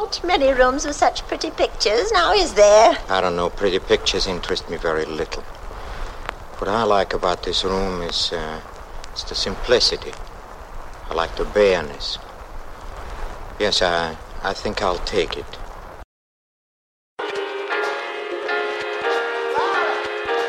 not many rooms with such pretty pictures, now is there? I don't know. Pretty pictures interest me very little. What I like about this room is the simplicity. I like the bareness. Yes, I think I'll take it.